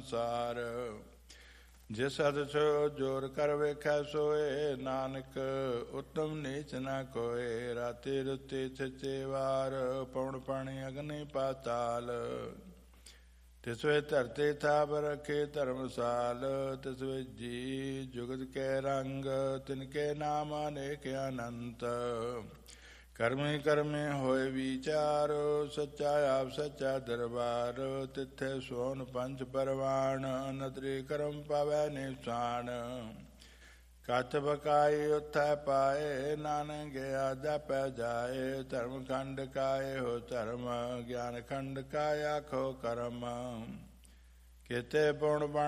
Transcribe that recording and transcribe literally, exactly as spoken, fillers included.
ਸੰਸਾਰ। ਜਿਸ ਅਦਿਸ ਜੋਰ ਕਰ ਵੇਖੈ ਸੋਏ, ਨਾਨਕ ਉਤਮ ਨੀਚ ਨਾ ਕੋਏ। ਰਾਤੀ ਰੁਤੀ ਛੇ ਵਾਰ, ਪਉਣ ਪਾਣੀ ਅਗਨੀ ਪਾਤਾਲ। ਤਿਸ ਵੇ ਧਰਤੀ ਥਾਪ ਰਖੇ ਧਰਮਸਾਲ। ਤਿਸ ਵਿੱਚ ਜੀ ਜੁਗਤ ਕੇ ਰੰਗ, ਤਿਨਕੇ ਨਾਮ ਅਨੇਕ ਅਨੰਤ। ਕਰਮੀ ਕਰਮੀ ਹੋਏ ਵਿਚਾਰ, ਸੱਚਾ ਆਪ ਸੱਚਾ ਦਰਬਾਰ। ਤਿੱਥੇ ਸੋਨ ਪੰਚ ਪਰਵਾਨ, ਨਦਰੀ ਕਰਮ ਪਾਵੈ ਨਿਸ਼ਾਨ। ਕੱਚ ਬਕਾਈ ਉਥੈ ਪਾਏ, ਨਾਨਕ ਗਿਆ ਜਾਪੈ ਜਾਏ। ਧਰਮ ਖੰਡ ਕਾਏ ਹੋ ਧਰਮ, ਗਿਆਨ ਖੰਡ ਕਾ ਆਖੋ ਕਰਮ। ਕਿਤੇ ਪੁਣ